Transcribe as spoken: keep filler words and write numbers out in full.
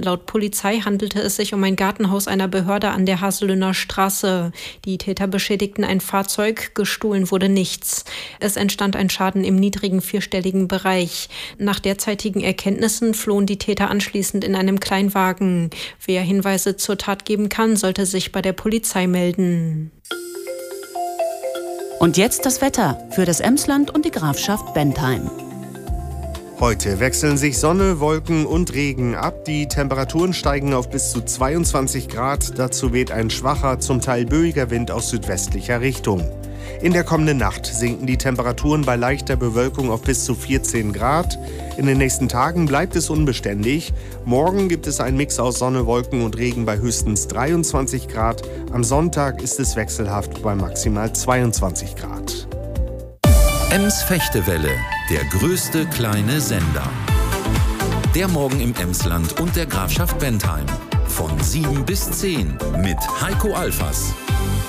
Laut Polizei handelte es sich um ein Gartenhaus einer Behörde an der Haselöhner Straße. Die Täter beschädigten ein Fahrzeug, gestohlen wurde nichts. Es entstand ein Schaden im niedrigen vierstelligen Bereich. Nach derzeitigen Erkenntnissen flohen die Täter anschließend in einem Kleinwagen. Wer Hinweise zur Tat geben kann, sollte sich bei der Polizei melden. Und jetzt das Wetter für das Emsland und die Grafschaft Bentheim. Heute wechseln sich Sonne, Wolken und Regen ab. Die Temperaturen steigen auf bis zu zweiundzwanzig Grad. Dazu weht ein schwacher, zum Teil böiger Wind aus südwestlicher Richtung. In der kommenden Nacht sinken die Temperaturen bei leichter Bewölkung auf bis zu vierzehn Grad. In den nächsten Tagen bleibt es unbeständig. Morgen gibt es einen Mix aus Sonne, Wolken und Regen bei höchstens dreiundzwanzig Grad. Am Sonntag ist es wechselhaft bei maximal zweiundzwanzig Grad. Ems Fechtewelle, der größte kleine Sender. Der Morgen im Emsland und der Grafschaft Bentheim. Von sieben bis zehn mit Heiko Alfas.